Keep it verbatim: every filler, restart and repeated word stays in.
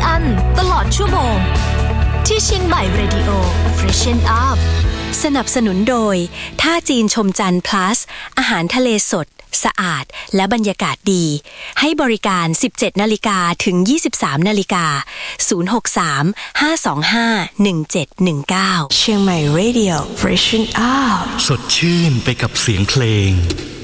อั้นตลอดชั่วโมงที่เชียงใหม่ Radio Freshen Up สนับสนุนโดยท่าจีนชมจันทร์ plus อาหารทะเลสดสะอาดและบรรยากาศดีให้บริการ สิบเจ็ดนาฬิกา ถึง ยี่สิบสามนาฬิกา ศูนย์ หก สาม ห้า สอง ห้า หนึ่ง เจ็ด หนึ่ง เก้า เชียงใหม่ Radio Freshen Up สดชื่นไปกับเสียงเพลง